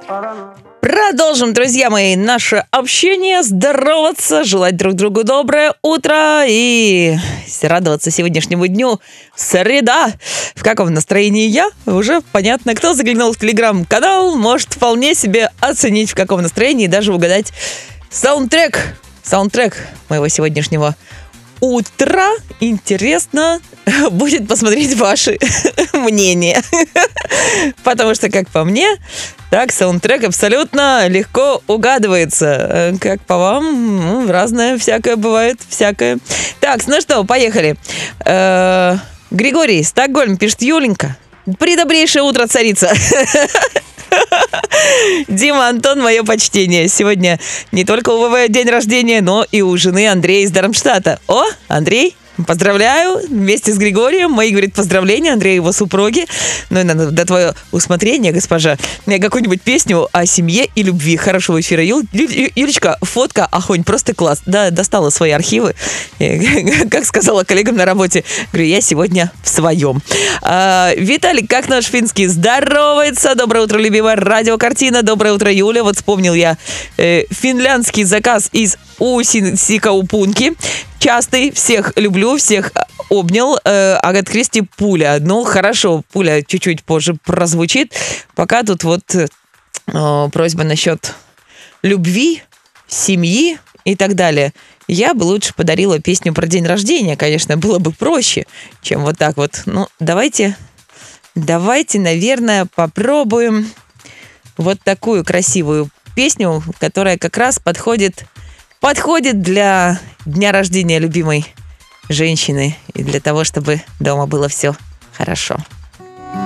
Продолжим, друзья мои, наше общение, здороваться, желать друг другу доброе утро и радоваться сегодняшнему дню. Среда. В каком настроении я? Уже понятно. Кто заглянул в телеграм-канал, может вполне себе оценить, в каком настроении, и даже угадать саундтрек моего сегодняшнего утра. Интересно будет посмотреть ваши мнения. Потому что, как по мне, так саундтрек абсолютно легко угадывается. Как по вам, разное всякое бывает, всякое. Так, ну что, поехали. Григорий, Стокгольм, пишет: Юленька, предобрейшее утро, царица. Дима, Антон, мое почтение. Сегодня не только у ВВ день рождения, но и у жены Андрея из Дармштадта. О, Андрей, поздравляю вместе с Григорием. Мои, говорит, поздравления Андрею и его супруге. Ну и на твое усмотрение, госпожа. Мне какую-нибудь песню о семье и любви. Хорошего эфира. Юлечка, фотка, охонь, просто класс. Да, достала свои архивы. Как сказала коллегам на работе, говорю, я сегодня в своем. Виталик, как наш финский, здоровается. Доброе утро, любимая радиокартина. Доброе утро, Юля. Вот вспомнил я финляндский заказ из Усикаупунки. Частый, всех люблю, всех обнял. Агат Кристи, пуля. Ну, хорошо, пуля чуть-чуть позже прозвучит. Пока тут вот просьба насчет любви, семьи и так далее. Я бы лучше подарила песню про день рождения, конечно, было бы проще, чем вот так вот. Ну, давайте, наверное, попробуем вот такую красивую песню, которая как раз подходит для дня рождения любимой женщины и для того, чтобы дома было все хорошо.